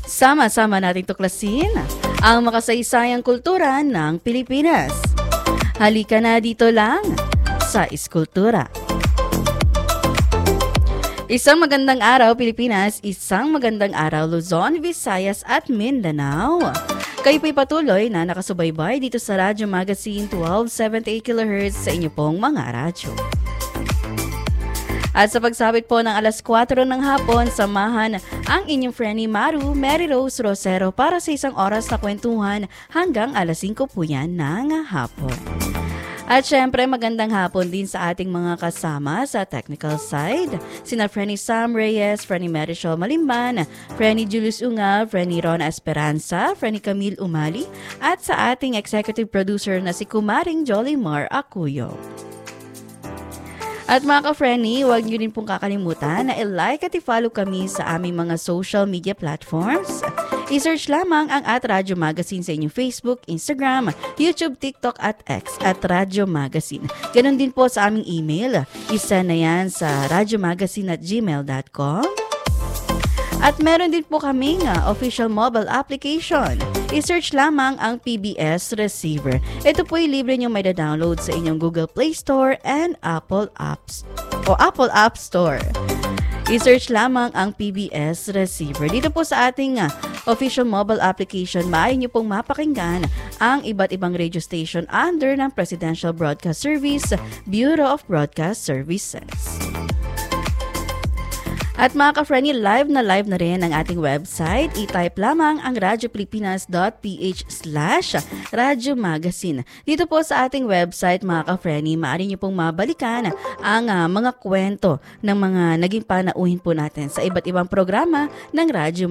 Sama-sama nating tuklasin ang makasaysayang kultura ng Pilipinas. Halika na dito lang sa Iskultura. Isang magandang araw Pilipinas, isang magandang araw Luzon, Visayas at Mindanao. Kayo po'y patuloy na nakasubaybay dito sa Radyo Magazine 1278 kHz sa inyo pong mga radyo. At sa pagsabit po ng alas 4 ng hapon, samahan ang inyong friendly Maru, Mary Rose Rosero para sa isang oras na kwentuhan hanggang alas 5 po yan ng hapon. At syempre magandang hapon din sa ating mga kasama sa technical side. Sina Frenny Sam Reyes, Frenny Marichol Malimban, Frenny Julius Unga, Frenny Rona Esperanza, Frenny Camille Umali, at sa ating executive producer na si Kumaring Jolimar Acuyo. At mga ka-Frenny, huwag niyo rin pong kakalimutan na i-like at i-follow kami sa aming mga social media platforms. I-search lamang ang @Radyo Magazine sa inyong Facebook, Instagram, YouTube, TikTok at X @Radyo Magazine. Ganon din po sa aming email. Isa na yan sa radyomagazine@gmail.com. At meron din po kaming official mobile application. I-search lamang ang PBS Receiver. Ito po ay libre niyong may download sa inyong Google Play Store and Apple App Store. I-search lamang ang PBS Receiver. Dito po sa ating official mobile application, maaari niyo pong mapakinggan ang iba't ibang radio station under ng Presidential Broadcast Service, Bureau of Broadcast Services. At mga ka-Frenny, live na rin ang ating website. I-type lamang ang radiopilipinas.ph/Radyo Magazine. Dito po sa ating website mga ka-Frenny, maaari niyo pong mabalikan ang mga kwento ng mga naging panauhin po natin sa iba't ibang programa ng Radyo